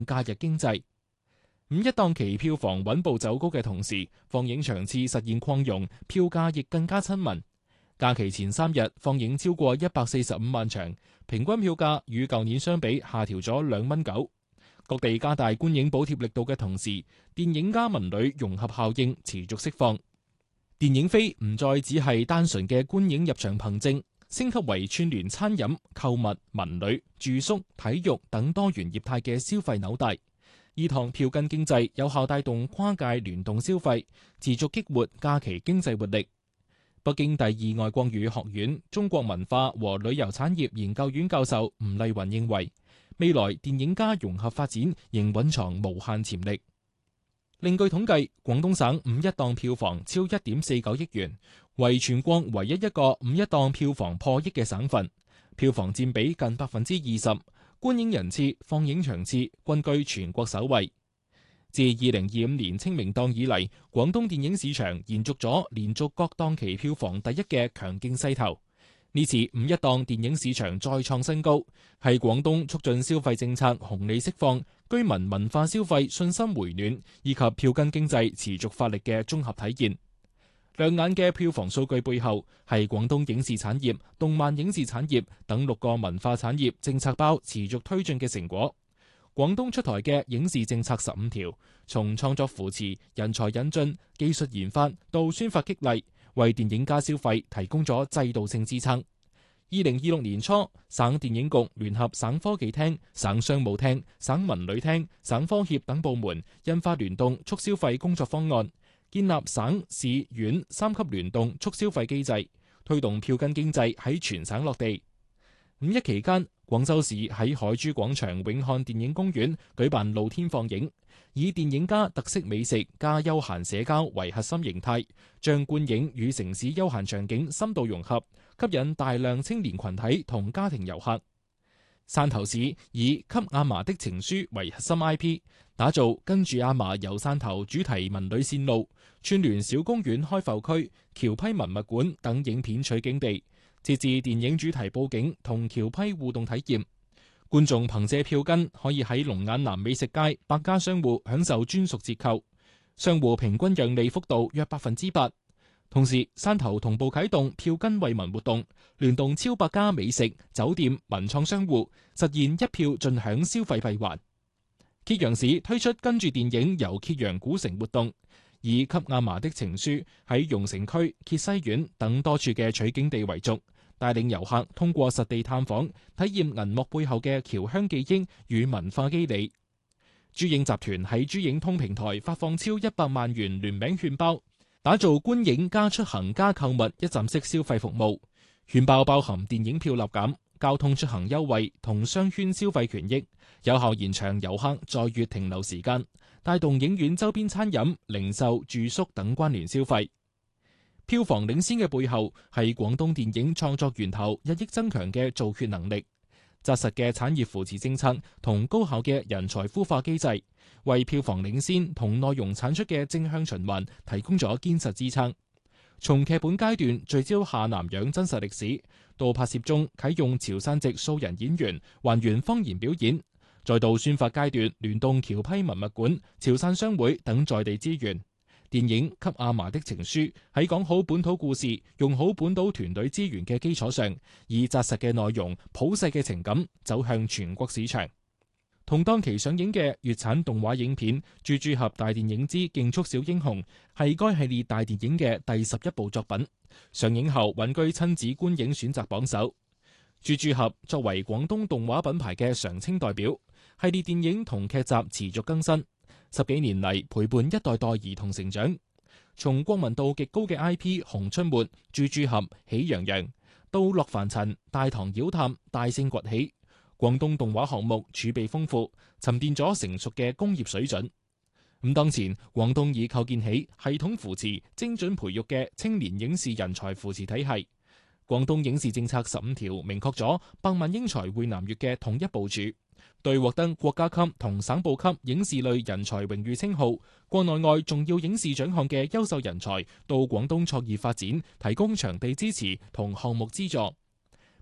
假日經濟。五一檔期票房穩步走高嘅同時，放映場次實現擴容，票價亦更加親民。假期前3日放映超過145萬場，平均票價與舊年相比下調咗2.9蚊。各地加大觀影補貼力度嘅同時，電影加文旅融合效應持續釋放。電影飛唔再只係單純嘅觀影入場憑證，升級為串聯餐飲、購物、文旅、住宿、體育等多元業態嘅消費紐帶。呢趟票根經濟有效帶動跨界聯動消費，持續激活假期經濟活力。北京第二外國語學院中國文化和旅遊產業研究院教授吳麗雲認為，未來電影加融合發展仍蘊藏無限潛力。另據統計，廣東省五一檔票房超1.49億元，為全國唯一一個五一檔票房破億嘅省份，票房佔比近20%，觀影人次、放映場次均居全國首位。自2025年清明檔以嚟，廣東電影市場延續咗連續各檔期票房第一嘅強勁勢頭。呢次五一檔電影市場再創新高，係廣東促進消費政策紅利釋放、居民文化消費信心回暖以及票根經濟持續發力嘅綜合體現。亮眼嘅票房數據背後，係廣東影視產業、動漫影視產業等6個文化產業政策包持續推進嘅成果。廣東出台嘅影視政策15條，從創作扶持、人才引進、技術研發到宣發激勵，為電影加消費提供咗制度性支撐。2026年初，省電影局聯合省科技廳、省商務廳、省文旅廳、省科協等部門，印發聯動促消費工作方案，建立省市縣3級聯動促消費機制，推動票根經濟喺全省落地。五一期間，廣州市喺海珠廣場永漢電影公園舉辦露天放映，以電影加特色美食加休閒社交為核心形態，將觀影與城市休閒場景深度融合，吸引大量青年群體同家庭遊客。汕頭市以給阿嫲的情書為核心 IP， 打造跟住阿嫲遊汕頭主題文旅線路，串聯小公園開埠區、橋批文物館等影片取景地，設置電影主題佈景同橋批互動體驗。觀眾憑借票根可以喺龍眼南美食街百家商戶享受專屬折扣，商戶平均讓利幅度約8%。同時，汕頭同步啟動票根惠民活動，聯動超百家美食、酒店、文創商戶，實現一票盡享消費閉環。揭陽市推出跟住電影遊揭陽古城活動，以給阿嫲的情書喺容城區、歇西苑等多處嘅取景地為軸，帶領遊客通過實地探訪，體驗銀幕背後嘅僑鄉記憶與文化肌理。珠影集團喺珠影通平台發放超100萬元聯名券包，打造觀影加出行加購物一站式消費服務。券包包含電影票立減、交通出行優惠同商圈消費權益，有效延長遊客在粵停留時間，帶動影院周邊餐飲、零售、住宿等關聯消費。票房領先嘅背後係廣東電影創作源頭日益增強嘅造血能力，紮實嘅產業扶持政策同高效嘅人才孵化機制，為票房領先同內容產出嘅正向循環提供咗堅實支撐。從劇本階段聚焦下南洋真實歷史，到拍攝中啟用潮汕籍素人演員還原方言表演，再到宣發階段聯動僑批文物館、潮汕商會等在地資源。電影《給阿嫲的情書》喺講好本土故事、用好本土團隊資源嘅基礎上，以紮實嘅內容、普世嘅情感走向全國市場。同檔期上映嘅粵產動畫影片《豬豬俠大電影之競速小英雄》係該系列大電影嘅第11部作品，上映後穩居親子觀影選擇榜首。豬豬俠作為廣東動畫品牌嘅常青代表，系列電影同劇集持續更新，10幾年嚟陪伴一代代兒童成長。從國民度極高嘅 IP《熊出沒》、《豬豬俠》、《喜羊羊》，到《樂凡塵》、《大唐妖探》、《大聖崛起》，廣東動畫項目儲備豐富，沉澱咗成熟嘅工業水準。當前廣東已構建起系統扶持、精準培育嘅青年影視人才扶持體系。廣東影視政策15條明確咗百萬英才匯南粵嘅統一部署，對獲得國家級同省部級影視類人才榮譽稱號、國內外重要影視獎項嘅優秀人才到廣東創業發展提供場地支持同項目資助。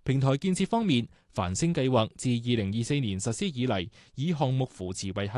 平台建設方面，繁星計劃自2024年實施以嚟，以項目扶持為核